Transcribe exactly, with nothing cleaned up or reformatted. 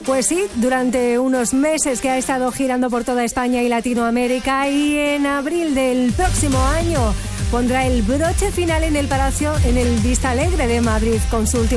Pues sí, durante unos meses que ha estado girando por toda España y Latinoamérica, y en abril del próximo año pondrá el broche final en el Palacio, en el Vista Alegre de Madrid, con su último